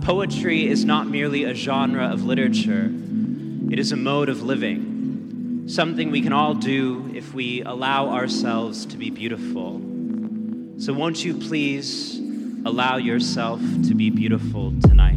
Poetry is not merely a genre of literature. It is a mode of living, something we can all do if we allow ourselves to be beautiful. So won't you please allow yourself to be beautiful tonight?